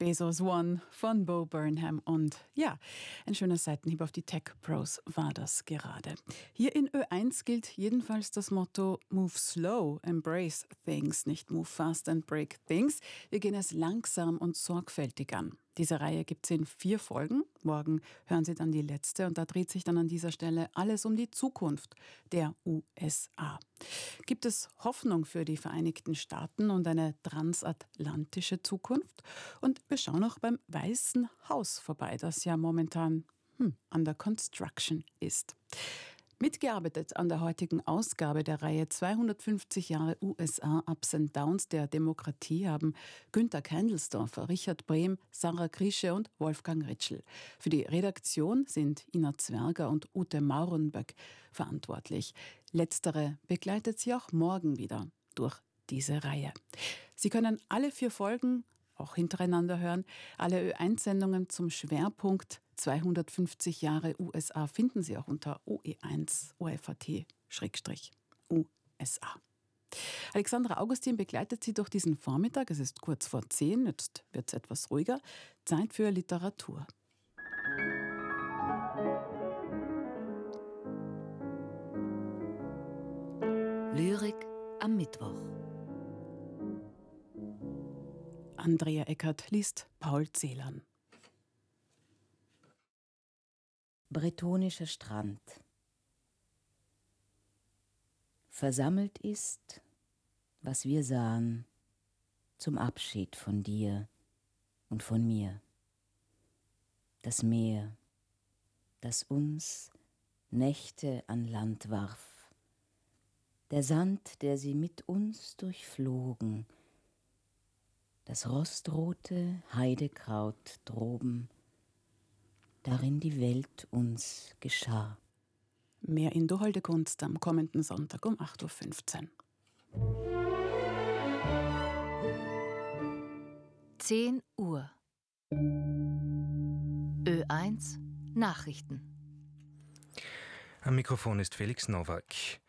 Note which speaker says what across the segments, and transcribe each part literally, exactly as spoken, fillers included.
Speaker 1: Jesus One von Bo Burnham. Und ja, ein schöner Seitenhieb auf die Tech Pros war das gerade. Hier in Ö eins gilt jedenfalls das Motto Move slow, embrace things, nicht move fast and break things. Wir gehen es langsam und sorgfältig an. Diese Reihe gibt es in vier Folgen. Morgen hören Sie dann die letzte und da dreht sich dann an dieser Stelle alles um die Zukunft der U S A. Gibt es Hoffnung für die Vereinigten Staaten und eine transatlantische Zukunft? Und wir schauen auch beim Weißen Haus vorbei, das ja momentan hm, under construction ist. Mitgearbeitet an der heutigen Ausgabe der Reihe zweihundertfünfzig Jahre U S A Ups and Downs der Demokratie haben Günter Keindelsdorfer, Richard Brehm, Sarah Krische und Wolfgang Ritschl. Für die Redaktion sind Ina Zwerger und Ute Maurenböck verantwortlich. Letztere begleitet sie auch morgen wieder durch diese Reihe. Sie können alle vier Folgen auch hintereinander hören. Alle Ö eins Sendungen zum Schwerpunkt zweihundertfünfzig Jahre U S A finden Sie auch unter O E eins O F A T U S A. Alexandra Augustin begleitet Sie durch diesen Vormittag. Es ist kurz vor zehn, jetzt wird es etwas ruhiger. Zeit für Literatur.
Speaker 2: Lyrik am Mittwoch.
Speaker 1: Andrea Eckert liest Paul Celan.
Speaker 2: Bretonischer Strand. Versammelt ist, was wir sahen, zum Abschied von dir und von mir. Das Meer, das uns Nächte an Land warf. Der Sand, der sie mit uns durchflogen. Das rostrote Heidekraut droben, darin die Welt uns geschah.
Speaker 1: Mehr in Du holde Kunst am kommenden Sonntag um acht Uhr fünfzehn.
Speaker 3: zehn Uhr. Ö eins Nachrichten.
Speaker 4: Am Mikrofon ist Felix Nowak.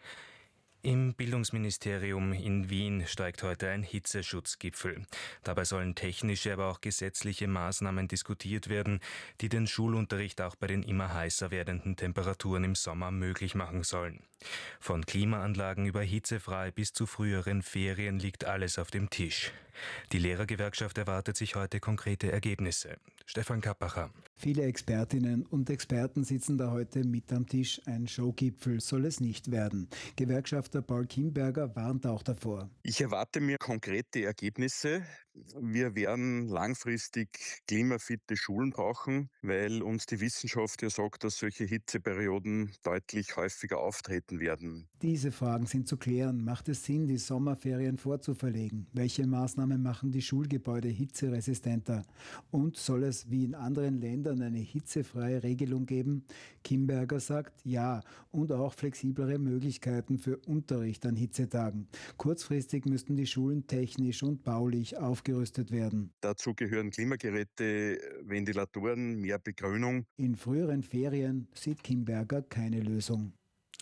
Speaker 4: Im Bildungsministerium in Wien steigt heute ein Hitzeschutzgipfel. Dabei sollen technische, aber auch gesetzliche Maßnahmen diskutiert werden, die den Schulunterricht auch bei den immer heißer werdenden Temperaturen im Sommer möglich machen sollen. Von Klimaanlagen über hitzefrei bis zu früheren Ferien liegt alles auf dem Tisch. Die Lehrergewerkschaft erwartet sich heute konkrete Ergebnisse. Stefan Kappacher.
Speaker 5: Viele Expertinnen und Experten sitzen da heute mit am Tisch. Ein Showgipfel soll es nicht werden. Gewerkschafter Paul Kimberger warnt auch davor.
Speaker 6: Ich erwarte mir konkrete Ergebnisse. Wir werden langfristig klimafitte Schulen brauchen, weil uns die Wissenschaft ja sagt, dass solche Hitzeperioden deutlich häufiger auftreten werden.
Speaker 5: Diese Fragen sind zu klären. Macht es Sinn, die Sommerferien vorzuverlegen? Welche Maßnahmen machen die Schulgebäude hitzeresistenter? Und soll es wie in anderen Ländern eine hitzefreie Regelung geben? Kimberger sagt ja und auch flexiblere Möglichkeiten für Unterricht an Hitzetagen. Kurzfristig müssten die Schulen technisch und baulich aufgerüstet werden.
Speaker 6: Dazu gehören Klimageräte, Ventilatoren, mehr Begrünung.
Speaker 5: In früheren Ferien sieht Kimberger keine Lösung.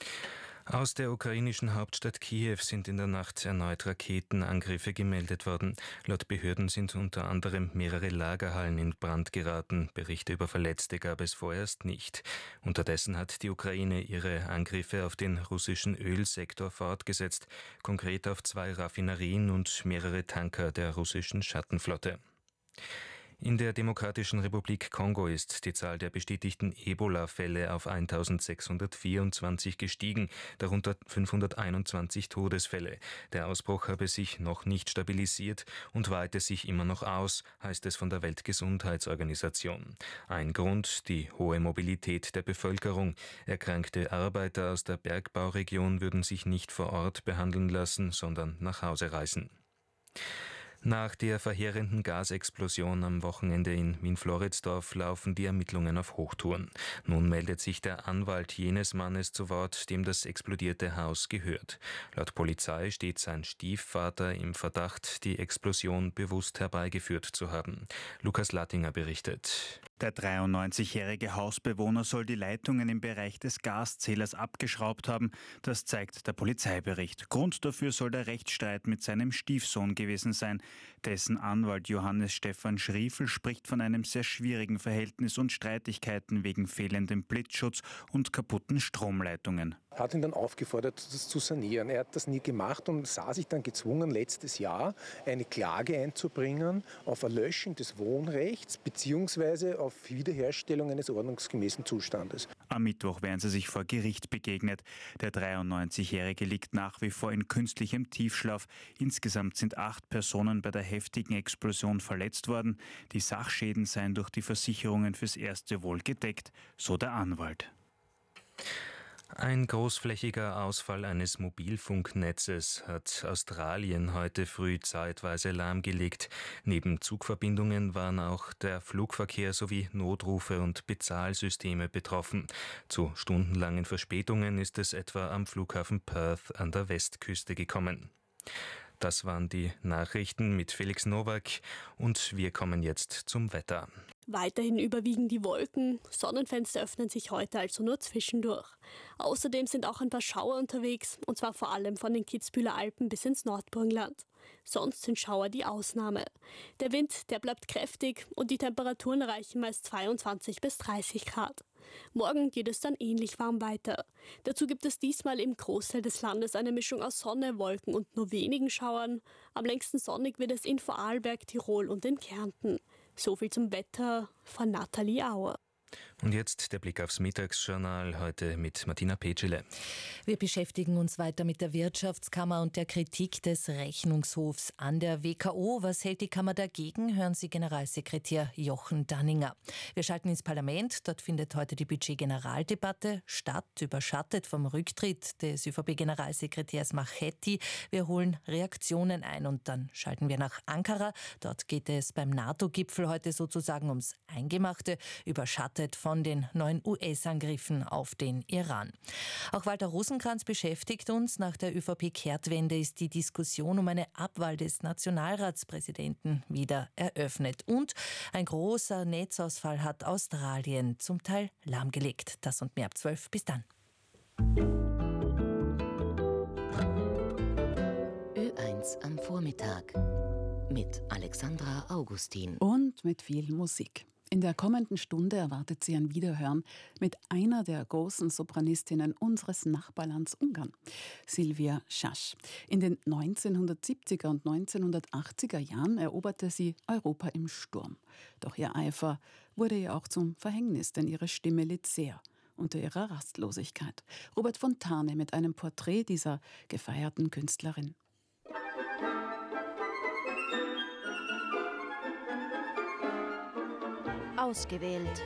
Speaker 4: Aus der ukrainischen Hauptstadt Kiew sind in der Nacht erneut Raketenangriffe gemeldet worden. Laut Behörden sind unter anderem mehrere Lagerhallen in Brand geraten. Berichte über Verletzte gab es vorerst nicht. Unterdessen hat die Ukraine ihre Angriffe auf den russischen Ölsektor fortgesetzt, konkret auf zwei Raffinerien und mehrere Tanker der russischen Schattenflotte. In der Demokratischen Republik Kongo ist die Zahl der bestätigten Ebola-Fälle auf eintausendsechshundertvierundzwanzig gestiegen, darunter fünfhunderteinundzwanzig Todesfälle. Der Ausbruch habe sich noch nicht stabilisiert und weite sich immer noch aus, heißt es von der Weltgesundheitsorganisation. Ein Grund, die hohe Mobilität der Bevölkerung. Erkrankte Arbeiter aus der Bergbauregion würden sich nicht vor Ort behandeln lassen, sondern nach Hause reisen. Nach der verheerenden Gasexplosion am Wochenende in Wien-Floridsdorf laufen die Ermittlungen auf Hochtouren. Nun meldet sich der Anwalt jenes Mannes zu Wort, dem das explodierte Haus gehört. Laut Polizei steht sein Stiefvater im Verdacht, die Explosion bewusst herbeigeführt zu haben. Lukas Lattinger berichtet.
Speaker 7: Der dreiundneunzigjährige Hausbewohner soll die Leitungen im Bereich des Gaszählers abgeschraubt haben. Das zeigt der Polizeibericht. Grund dafür soll der Rechtsstreit mit seinem Stiefsohn gewesen sein. Dessen Anwalt Johannes Stefan Schriefel spricht von einem sehr schwierigen Verhältnis und Streitigkeiten wegen fehlendem Blitzschutz und kaputten Stromleitungen.
Speaker 8: Er hat ihn dann aufgefordert, das zu sanieren. Er hat das nie gemacht und sah sich dann gezwungen, letztes Jahr eine Klage einzubringen auf Erlöschung des Wohnrechts bzw. auf Wiederherstellung eines ordnungsgemäßen Zustandes.
Speaker 7: Am Mittwoch werden sie sich vor Gericht begegnet. Der dreiundneunzigjährige liegt nach wie vor in künstlichem Tiefschlaf. Insgesamt sind acht Personen bei der heftigen Explosion verletzt worden. Die Sachschäden seien durch die Versicherungen fürs Erste wohl gedeckt, so der Anwalt.
Speaker 4: Ein großflächiger Ausfall eines Mobilfunknetzes hat Australien heute früh zeitweise lahmgelegt. Neben Zugverbindungen waren auch der Flugverkehr sowie Notrufe und Bezahlsysteme betroffen. Zu stundenlangen Verspätungen ist es etwa am Flughafen Perth an der Westküste gekommen. Das waren die Nachrichten mit Felix Nowak und wir kommen jetzt zum Wetter.
Speaker 9: Weiterhin überwiegen die Wolken, Sonnenfenster öffnen sich heute also nur zwischendurch. Außerdem sind auch ein paar Schauer unterwegs, und zwar vor allem von den Kitzbüheler Alpen bis ins Nordburgenland. Sonst sind Schauer die Ausnahme. Der Wind, der bleibt kräftig und die Temperaturen erreichen meist zweiundzwanzig bis dreißig Grad. Morgen geht es dann ähnlich warm weiter. Dazu gibt es diesmal im Großteil des Landes eine Mischung aus Sonne, Wolken und nur wenigen Schauern. Am längsten sonnig wird es in Vorarlberg, Tirol und in Kärnten. So viel zum Wetter von Nathalie Auer.
Speaker 4: Und jetzt der Blick aufs Mittagsjournal, heute mit Martina Petschele.
Speaker 3: Wir beschäftigen uns weiter mit der Wirtschaftskammer und der Kritik des Rechnungshofs an der W K O. Was hält die Kammer dagegen? Hören Sie Generalsekretär Jochen Danninger. Wir schalten ins Parlament. Dort findet heute die Budget-Generaldebatte statt, überschattet vom Rücktritt des Ö V P-Generalsekretärs Machetti. Wir holen Reaktionen ein und dann schalten wir nach Ankara. Dort geht es beim NATO-Gipfel heute sozusagen ums Eingemachte, überschattet von den neuen U S-Angriffen auf den Iran. Auch Walter Rosenkranz beschäftigt uns. Nach der Ö V P-Kehrtwende ist die Diskussion um eine Abwahl des Nationalratspräsidenten wieder eröffnet. Und ein großer Netzausfall hat Australien zum Teil lahmgelegt. Das und mehr ab zwölf. Bis dann.
Speaker 2: Ö eins am Vormittag mit Alexandra Augustin.
Speaker 1: Und mit viel Musik. In der kommenden Stunde erwartet Sie ein Wiederhören mit einer der großen Sopranistinnen unseres Nachbarlands Ungarn, Silvia Schasch. In den neunzehnhundertsiebziger und neunzehnhundertachtziger Jahren eroberte sie Europa im Sturm. Doch ihr Eifer wurde ihr auch zum Verhängnis, denn ihre Stimme litt sehr unter ihrer Rastlosigkeit. Robert Fontane mit einem Porträt dieser gefeierten Künstlerin.
Speaker 10: Ausgewählt.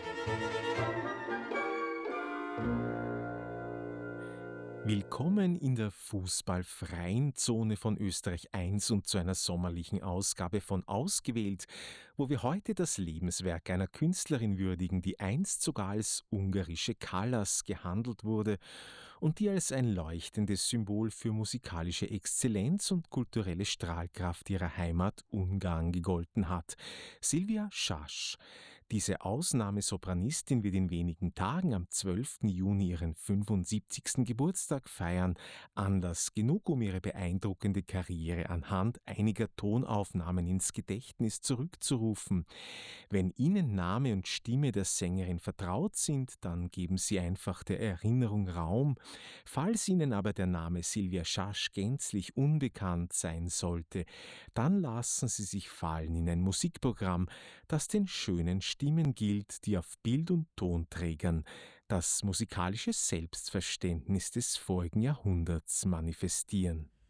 Speaker 11: Willkommen in der fußballfreien Zone von Österreich eins und zu einer sommerlichen Ausgabe von Ausgewählt, wo wir heute das Lebenswerk einer Künstlerin würdigen, die einst sogar als ungarische Callas gehandelt wurde und die als ein leuchtendes Symbol für musikalische Exzellenz und kulturelle Strahlkraft ihrer Heimat Ungarn gegolten hat. Silvia Schasch. Diese Ausnahmesopranistin wird in wenigen Tagen am zwölften Juni ihren fünfundsiebzigsten Geburtstag feiern. Anlass genug, um ihre beeindruckende Karriere anhand einiger Tonaufnahmen ins Gedächtnis zurückzurufen. Wenn Ihnen Name und Stimme der Sängerin vertraut sind, dann geben Sie einfach der Erinnerung Raum. Falls Ihnen aber der Name Silvia Schasch gänzlich unbekannt sein sollte, dann lassen Sie sich fallen in ein Musikprogramm, das den schönen Stimmen gilt, die auf Bild- und Tonträgern das musikalische Selbstverständnis des vorigen Jahrhunderts manifestieren.